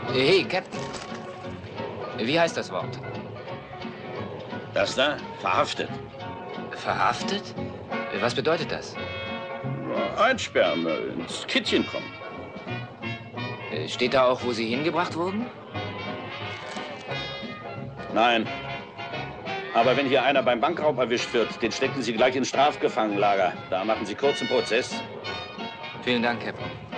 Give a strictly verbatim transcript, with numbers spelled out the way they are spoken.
Hey, Captain. Wie heißt das Wort? Das da? Verhaftet. Verhaftet? Was bedeutet das? Einsperren, ins Kittchen kommen. Steht da auch, wo Sie hingebracht wurden? Nein. Aber wenn hier einer beim Bankraub erwischt wird, den stecken Sie gleich ins Strafgefangenenlager. Da machen Sie kurzen Prozess. Vielen Dank, Captain.